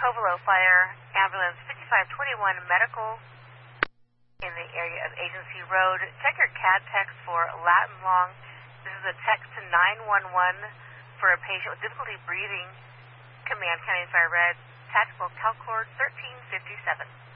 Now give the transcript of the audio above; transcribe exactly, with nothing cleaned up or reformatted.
Covelo Fire Ambulance fifty-five twenty-one Medical in the area of Agency Road. Check your C A D text for Latin Long. This is a text to nine one one for a patient with difficulty breathing. Command County Fire Red, Tactical Calcord thirteen fifty-seven.